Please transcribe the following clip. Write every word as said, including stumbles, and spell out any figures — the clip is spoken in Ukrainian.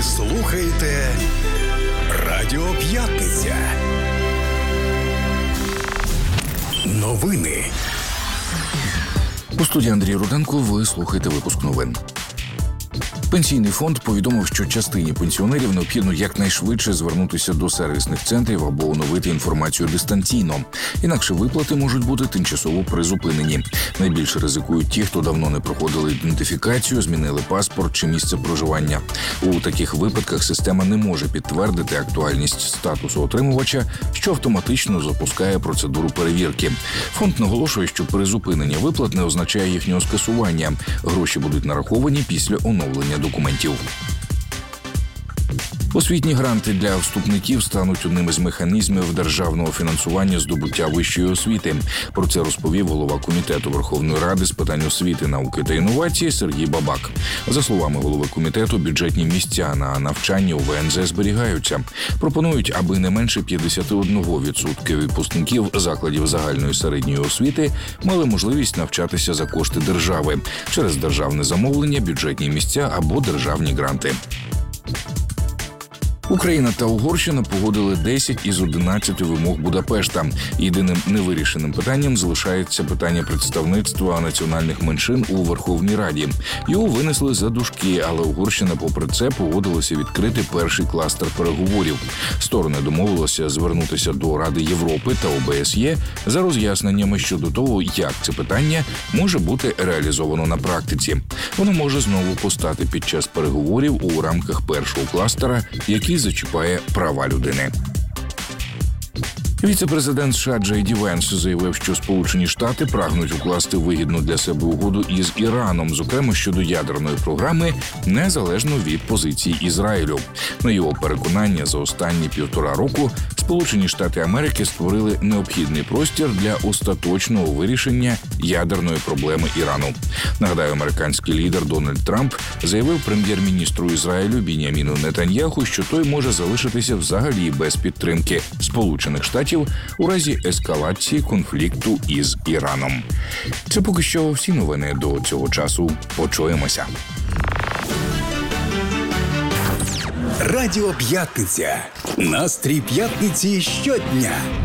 слухаєте Радіо П'ятниця. Новини. У студії Андрій Руденко ви слухаєте випуск новин. Пенсійний фонд повідомив, що частині пенсіонерів необхідно якнайшвидше звернутися до сервісних центрів або оновити інформацію дистанційно. Інакше виплати можуть бути тимчасово призупинені. Найбільше ризикують ті, хто давно не проходили ідентифікацію, змінили паспорт чи місце проживання. У таких випадках система не може підтвердити актуальність статусу отримувача, що автоматично запускає процедуру перевірки. Фонд наголошує, що призупинення виплат не означає їхнього скасування. Гроші будуть нараховані після оновлення документів. Освітні гранти для вступників стануть одним із механізмів державного фінансування здобуття вищої освіти. Про це розповів голова Комітету Верховної Ради з питань освіти, науки та інновацій Сергій Бабак. За словами голови комітету, бюджетні місця на навчання у В Н З зберігаються. Пропонують, аби не менше п'ятдесят один відсоток випускників закладів загальної середньої освіти мали можливість навчатися за кошти держави через державне замовлення, бюджетні місця або державні гранти. Україна та Угорщина погодили десять із одинадцяти вимог Будапешта. Єдиним невирішеним питанням залишається питання представництва національних меншин у Верховній Раді. Його винесли за дужки, але Угорщина, попри це, погодилася відкрити перший кластер переговорів. Сторони домовилися звернутися до Ради Європи та О Б С Є за роз'ясненнями щодо того, як це питання може бути реалізовано на практиці. Воно може знову постати під час переговорів у рамках першого кластера, який зачіпає права людини. Віце-президент США Джей Ді Венс заявив, що Сполучені Штати прагнуть укласти вигідну для себе угоду із Іраном, зокрема щодо ядерної програми, незалежно від позиції Ізраїлю. На його переконання, за останні півтора року Сполучені Штати Америки створили необхідний простір для остаточного вирішення ядерної проблеми Ірану. Нагадаю, американський лідер Дональд Трамп заявив прем'єр-міністру Ізраїлю Біньяміну Нетаньяху, що той може залишитися взагалі без підтримки Сполучених Штатів у разі ескалації конфлікту із Іраном. Це поки що всі новини до цього часу. Почуємося. Радіо П'ятниця. Настрій п'ятниці щодня.